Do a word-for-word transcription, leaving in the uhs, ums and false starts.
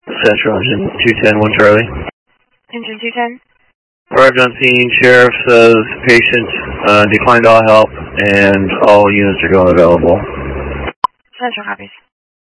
Central Engine two ten, one Charlie. Engine two ten. Arrived on scene, Sheriff says patient uh, declined all help and all units are going available. Central copies.